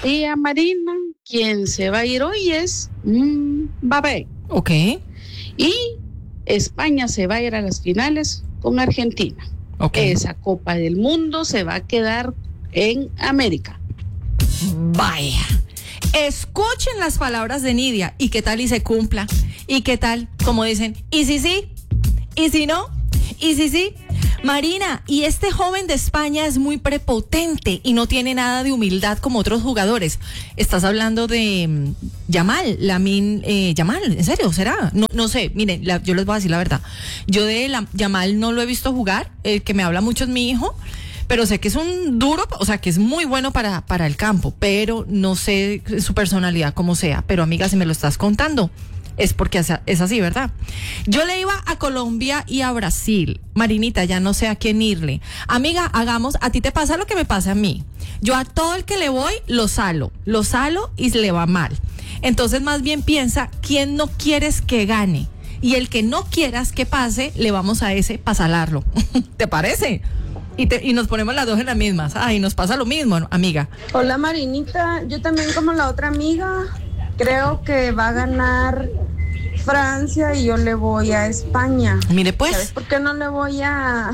Tía Marina, quien se va a ir hoy es Mbappé. Ok. Y España se va a ir a las finales con Argentina. Okay. Esa Copa del Mundo se va a quedar en América. Vaya. Escuchen las palabras de Nidia. ¿Y qué tal y se cumpla? ¿Y qué tal? Como dicen, ¿y si sí? ¿Y si no? ¿Y si sí? Marina, y este joven de España es muy prepotente y no tiene nada de humildad como otros jugadores. Estás hablando de Yamal, Yamal, ¿en serio? ¿Será? No sé, miren, yo les voy a decir la verdad. Yo de Yamal no lo he visto jugar, el que me habla mucho es mi hijo, pero sé que es un duro, o sea, que es muy bueno para el campo, pero no sé su personalidad como sea. Pero amiga, si me lo estás contando, es porque es así, ¿verdad? Yo le iba a Colombia y a Brasil. Marinita, ya no sé a quién irle. Amiga, a ti te pasa lo que me pasa a mí. Yo a todo el que le voy, lo salo y le va mal. Entonces, más bien piensa, ¿quién no quieres que gane? Y el que no quieras que pase, le vamos a ese para salarlo. ¿Te parece? Y nos ponemos las dos en las mismas. Ay, nos pasa lo mismo, amiga. Hola Marinita, yo también como la otra amiga, creo que va a ganar Francia y yo le voy a España. Mire pues. ¿Sabes por qué no le voy a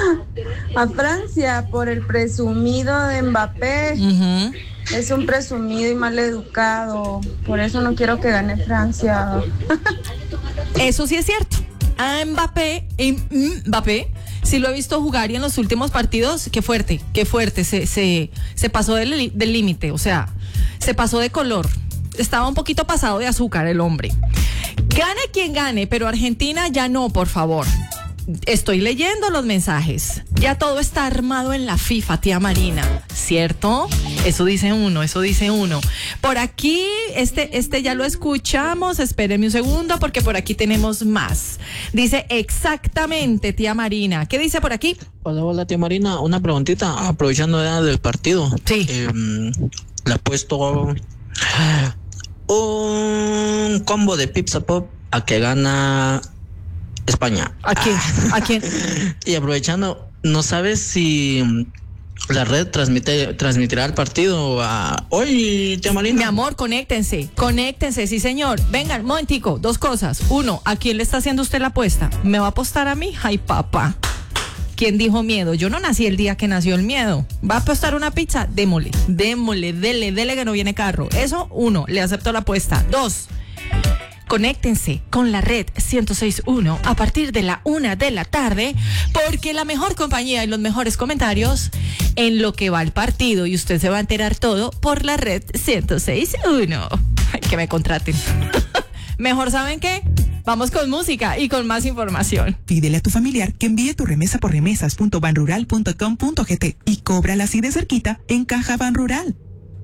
Francia? Por el presumido de Mbappé. Uh-huh. Es un presumido y mal educado. Por eso no quiero que gane Francia. Eso sí es cierto. A Mbappé, sí lo he visto jugar y en los últimos partidos, qué fuerte, se pasó del límite, o sea, se pasó de color. Estaba un poquito pasado de azúcar el hombre. Gane quien gane, pero Argentina ya no, por favor. Estoy leyendo los mensajes. Ya todo está armado en la FIFA, tía Marina, ¿cierto? Eso dice uno. Por aquí, este ya lo escuchamos. Espérenme un segundo porque por aquí tenemos más. Dice exactamente, tía Marina. ¿Qué dice por aquí? Hola, tía Marina. Una preguntita, aprovechando ya del partido. Sí. Le he puesto un combo de Pizza Pop a que gana España. ¿A quién? Y aprovechando, ¿no sabes si la red transmitirá el partido hoy, tía Marina? Mi amor, conéctense, sí señor. Vengan, momentico, dos cosas. Uno, ¿a quién le está haciendo usted la apuesta? ¿Me va a apostar a mí? Ay, papá. ¿Quién dijo miedo? Yo no nací el día que nació el miedo. ¿Va a apostar una pizza? Démosle, dele que no viene carro. Eso, uno, le acepto la apuesta. Dos, conéctense con la red 106.1 a partir de la 1 de la tarde, porque la mejor compañía y los mejores comentarios en lo que va el partido, y usted se va a enterar todo por la red 106.1. Ay, que me contraten. Mejor, ¿saben qué? Vamos con música y con más información. Pídele a tu familiar que envíe tu remesa por remesas.banrural.com.gt y cóbrala así de cerquita en Caja Banrural.